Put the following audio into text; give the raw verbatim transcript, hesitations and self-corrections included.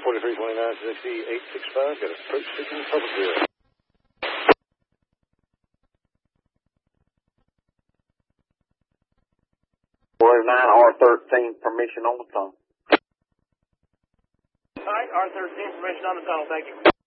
forty-three twenty-nine sixty, eight six five, got approach signal public zero. four oh nine R thirteen, permission on the phone. All right, R thirteen, permission on the tunnel, thank you.